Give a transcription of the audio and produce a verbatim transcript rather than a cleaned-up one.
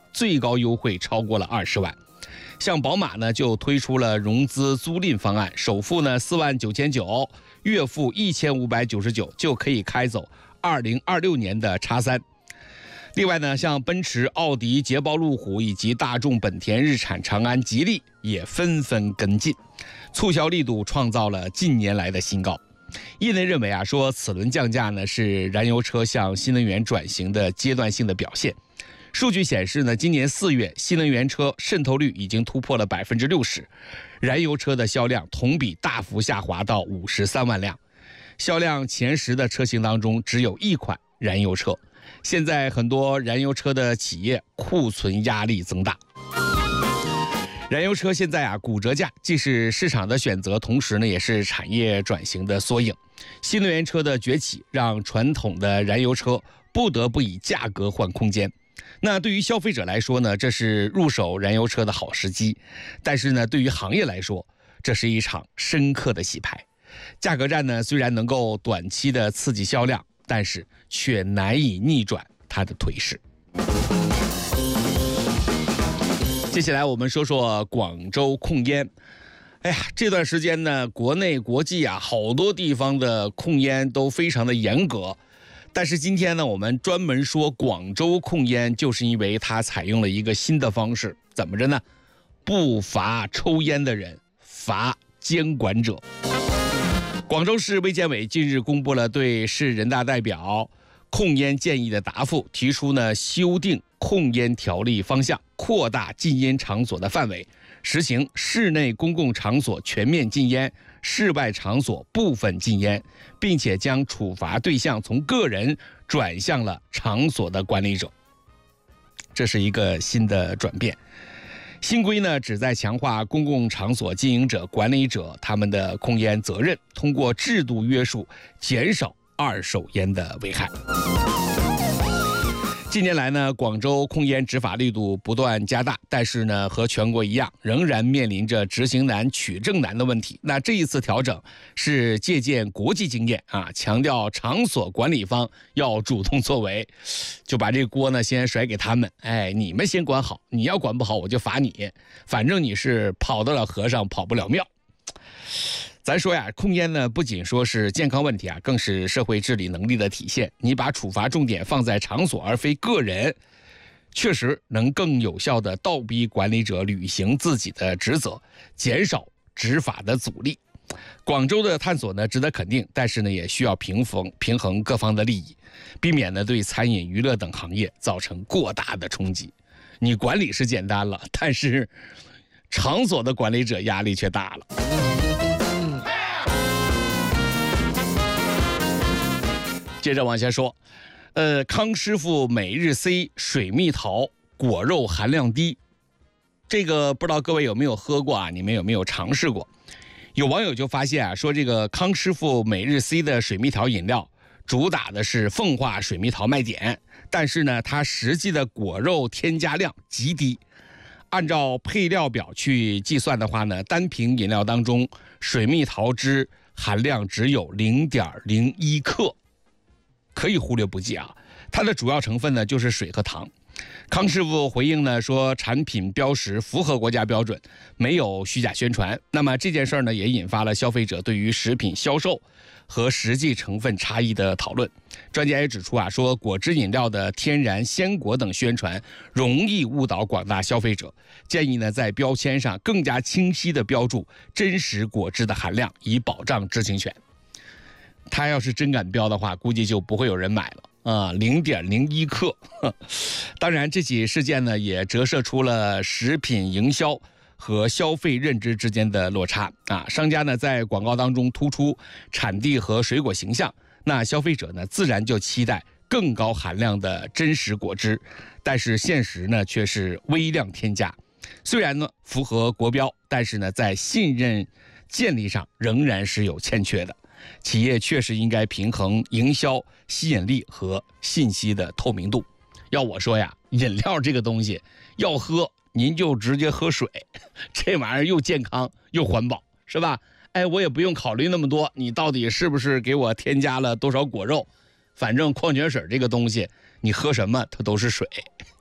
最高优惠超过了二十万。像宝马呢，就推出了融资租赁方案，首付呢四万九千九，月付一千五百九十九，就可以开走二零二六年的叉三。另外呢，像奔驰、奥迪、捷豹、路虎以及大众、本田、日产、长安、吉利也纷纷跟进，促销力度创造了近年来的新高。业内认为啊，说此轮降价呢是燃油车向新能源转型的阶段性的表现。数据显示呢，今年四月新能源车渗透率已经突破了百分之六十，燃油车的销量同比大幅下滑到五十三万辆。销量前十的车型当中，只有一款燃油车。现在很多燃油车的企业库存压力增大。燃油车现在啊，骨折价既是市场的选择，同时呢也是产业转型的缩影。新能源车的崛起让传统的燃油车不得不以价格换空间。那对于消费者来说呢，这是入手燃油车的好时机，但是呢，对于行业来说，这是一场深刻的洗牌。价格战呢，虽然能够短期的刺激销量，但是却难以逆转它的颓势。接下来我们说说广州控烟。哎呀，这段时间呢，国内国际啊，好多地方的控烟都非常的严格。但是今天呢，我们专门说广州控烟，就是因为它采用了一个新的方式，怎么着呢？不罚抽烟的人，罚监管者。广州市卫健委近日公布了对市人大代表控烟建议的答复，提出呢修订控烟条例方向，扩大禁烟场所的范围，实行室内公共场所全面禁烟，室外场所部分禁烟，并且将处罚对象从个人转向了场所的管理者。这是一个新的转变。新规呢，旨在强化公共场所经营者、管理者他们的控烟责任，通过制度约束，减少二手烟的危害。近年来呢，广州控烟执法力度不断加大，但是呢，和全国一样，仍然面临着执行难、取证难的问题。那这一次调整是借鉴国际经验啊，强调场所管理方要主动作为，就把这个锅呢先甩给他们。哎，你们先管好，你要管不好我就罚你，反正你是跑得了和尚跑不了庙。咱说呀，控烟呢不仅说是健康问题啊，更是社会治理能力的体现。你把处罚重点放在场所而非个人，确实能更有效地倒逼管理者履行自己的职责，减少执法的阻力。广州的探索呢值得肯定，但是呢也需要平衡平衡各方的利益，避免呢对餐饮、娱乐等行业造成过大的冲击。你管理是简单了，但是场所的管理者压力却大了。接着往下说，呃，康师傅每日 C 水蜜桃果肉含量低，这个不知道各位有没有喝过啊？你们有没有尝试过？有网友就发现啊，说这个康师傅每日 C 的水蜜桃饮料主打的是凤化水蜜桃卖点，但是呢，它实际的果肉添加量极低。按照配料表去计算的话呢，单瓶饮料当中水蜜桃汁含量只有 零点零一 克。可以忽略不计啊，它的主要成分呢就是水和糖。康师傅回应呢说，产品标识符合国家标准，没有虚假宣传。那么这件事呢也引发了消费者对于食品销售和实际成分差异的讨论。专家也指出啊，说果汁饮料的天然鲜果等宣传容易误导广大消费者，建议呢在标签上更加清晰地标注真实果汁的含量，以保障知情权。他要是真敢标的话，估计就不会有人买了啊！零点零一克。当然，这起事件呢，也折射出了食品营销和消费认知之间的落差啊。商家呢，在广告当中突出产地和水果形象，那消费者呢，自然就期待更高含量的真实果汁，但是现实呢，却是微量添加。虽然呢符合国标，但是呢，在信任建立上仍然是有欠缺的。企业确实应该平衡营销吸引力和信息的透明度。要我说呀，饮料这个东西要喝，您就直接喝水，这玩意儿又健康又环保，是吧？哎，我也不用考虑那么多，你到底是不是给我添加了多少果肉？反正矿泉水这个东西，你喝什么它都是水。